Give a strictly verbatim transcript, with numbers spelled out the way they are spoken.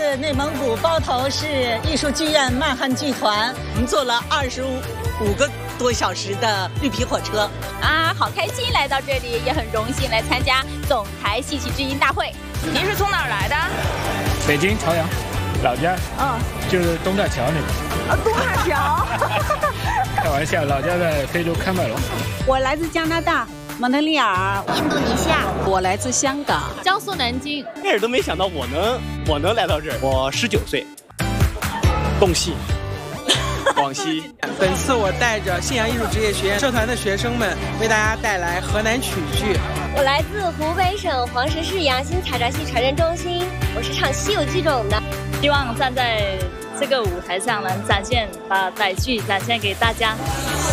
自内蒙古包头市艺术剧院漫汉剧团，我们坐了二十五个多小时的绿皮火车啊，好开心来到这里，也很荣幸来参加总台戏曲之音大会。您是从哪儿来的？ 北京朝阳，老家， 嗯， 就是东大桥那边。 啊，东大桥。 开玩笑，老家在非洲喀麦隆。 我来自加拿大蒙特利尔， 印度尼西亚。 我来自香港， 江苏南京。 开始都没想到我能我能来到这儿。我十九岁，洞悉。广西。 本次我带着信阳艺术职业学院社团的学生们，为大家带来河南曲剧。 我来自湖北省黄石市阳新采茶戏传承中心，我是唱《西游记》中的。 希望站在这个舞台上能展现，把傣剧展现给大家。